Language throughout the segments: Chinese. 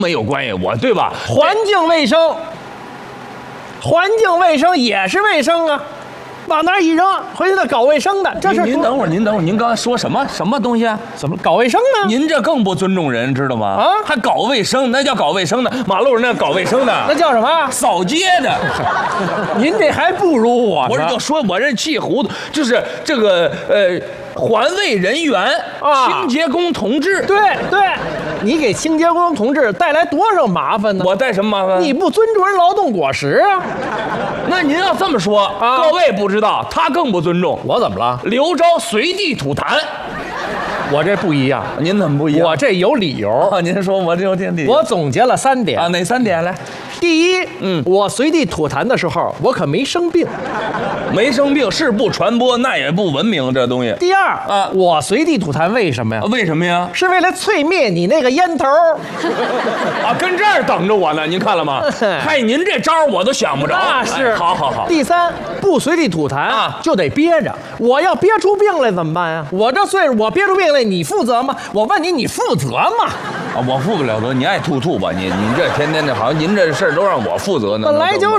没有关系，对吧？ 环境卫生，环境卫生也是卫生啊。往那儿一扔，回去再搞卫生的，这是您等会儿，您刚才说什么东西啊？ 怎么搞卫生呢？ 您这更不尊重人，知道吗？啊，还搞卫生，那叫搞卫生的，马路上那搞卫生的， 那叫什么？ 扫街的。 您这还不如我呢。 我就说我这气糊涂，就是这个环卫人员啊，清洁工同志。 对，你给清洁工同志带来多少麻烦呢？ 我带什么麻烦？ 你不尊重人劳动果实啊！ 那您要这么说，各位不知道，他更不尊重。 我怎么了？ 刘钊随地吐痰。 我这不一样， 您怎么不一样？ 我这有理由啊！您说我这有点理由。 我总结了3点啊，哪3点来？ 第一，我随地吐痰的时候，我可没生病， 没生病是不传播，那也不文明这东西。 第二啊，我随地吐痰为什么呀？ 为什么呀？ 是为了淬灭你那个烟头啊，跟这儿等着我呢，您看了吗？嗨，您这招我都想不着。 那是， 好。 第三，不随地吐痰啊，就得憋着。我要憋出病来怎么办呀？我这岁数，我憋出病来，你负责吗？我问你，你负责吗？ 啊，我负不了责，你爱吐吧，你这天天的，好像您这事儿都让我负责呢。 本来就是，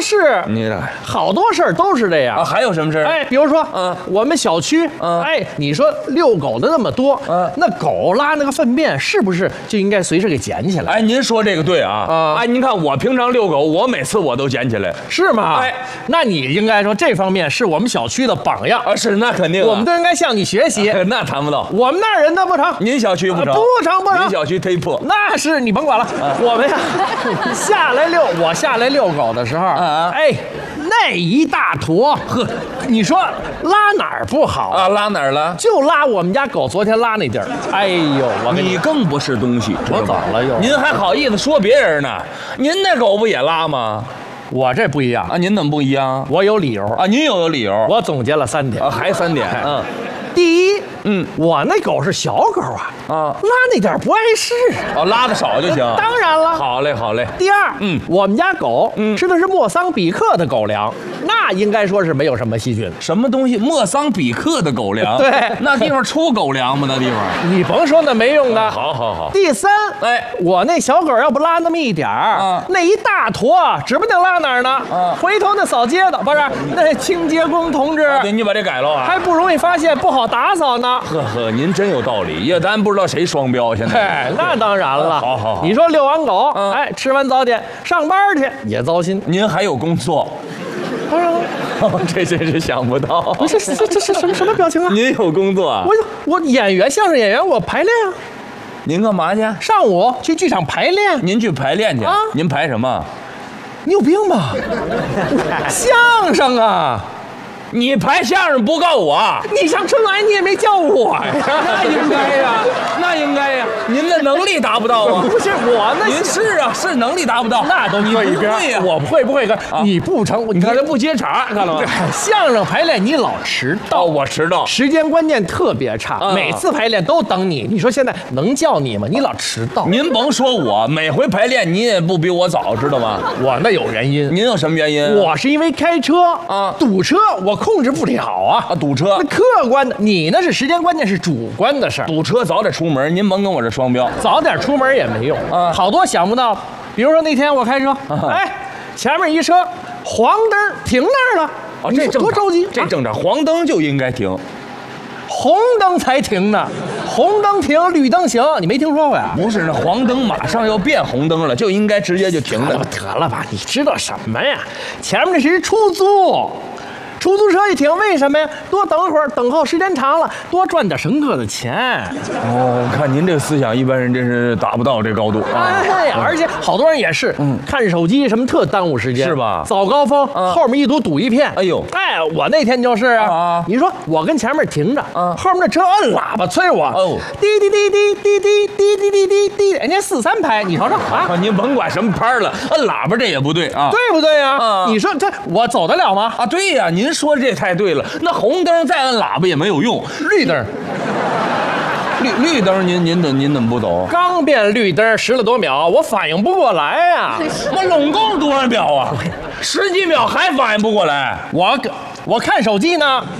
你这好多事儿都是这样啊。还有什么事儿？ 哎，比如说，我们小区，哎，你说遛狗的那么多，那狗拉那个粪便是不是就应该随时给捡起来？ 哎，您说这个对啊。哎，您看我平常遛狗，我每次我都捡起来， 是吗？ 哎， 那你应该说这方面是我们小区的榜样啊。是，那肯定， 我们都应该向你学习。 那谈不到， 我们那儿人那不成， 您小区不成， 不成。 您小区忒破， 那是你甭管了。我们呀，我下来遛狗的时候，哎，那一大坨，呵，你说拉哪儿不好啊？拉哪儿了？ 就拉我们家狗昨天拉那地儿。哎呦， 你更不是东西， 我怎么了又？ 您还好意思说别人呢？您那狗不也拉吗？ 我这不一样啊！您怎么不一样？ 我有理由啊！您有理由。 我总结了3点啊，还3点。 第一，我那狗是小狗啊，拉那点不碍事哦，拉的少就行。 当然了。 好嘞。 第二，我们家狗吃的是莫桑比克的狗粮，那应该说是没有什么细菌。 什么东西？莫桑比克的狗粮？ 对， 那地方出狗粮吗？那地方？ 你甭说那没用的。 好。 第三， 哎， 我那小狗要不拉那么一点儿，那一大坨，指不定拉哪儿呢。回头那扫街的不是那清洁工同志， 对，你把这改了啊， 还不容易发现，不好打扫呢。 呵，您真有道理，要咱不知道谁双标现在。 哎，那当然了。 好。 你说遛完狗，哎，吃完早点上班去也糟心。 您还有工作？ 当然了。 这真是想不到。 不是这什么表情啊？ 您有工作啊？ 我演员，相声演员，我排练啊。 您干嘛去？ 上午去剧场排练。 您去排练去？您排什么？ 你有病吧？相声啊。 你排相声不告我， 你上春晚你也没叫我呀。 那应该呀，您的能力达不到啊。 不是我那， 您是能力达不到， 那都搁一边。 对呀， 我会不会干？你不成， 你看这不接茬，看了吗？ 相声排练你老迟到， 我迟到， 时间观念特别差，每次排练都等你。你说现在能叫你吗？你老迟到。 您甭说我，每回排练您也不比我早，知道吗？ 我那有原因。 您有什么原因？ 我是因为开车堵车，我控制不了啊。 堵车那客观的，你那是时间观念，是主观的事儿。 堵车早点出门，您甭跟我这双标。 早点出门也没用啊，好多想不到。比如说那天我开车，哎，前面一车黄灯停那儿了， 这多着急。 这正常，黄灯就应该停， 红灯才停呢。红灯停，绿灯行，你没听说过呀？ 不是，那黄灯马上要变红灯了，就应该直接就停了。 得了吧，你知道什么呀？前面那是出租。出租车一停，为什么呀？多等会儿，等候时间长了，多赚点乘客的钱。 哦，看您这个思想，一般人真是达不到这高度啊！ 哎呀，而且好多人也是，看手机什么特耽误时间， 是吧？ 早高峰后面一堵一片。 哎呦， 哎，我那天就是啊，你说我跟前面停着，后面那车摁喇叭催我，滴滴滴滴滴滴滴滴滴滴滴，人家4-3拍，你瞅瞅啊！ 您甭管什么拍了，摁喇叭这也不对啊， 对不对呀？你说这我走得了吗？ 啊，对呀，您说这太对了。那红灯再摁喇叭也没有用， 绿灯。 绿灯您怎么不走？ 刚变绿灯10了多秒，我反应不过来呀！ 我拢共多少秒啊？10几秒还反应不过来？ 我看手机呢。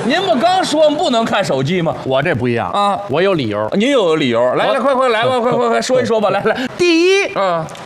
您不刚说不能看手机吗？ 我这不一样啊， 我有理由。 您有理由，来来，快来吧，快说一说吧，来。 第一，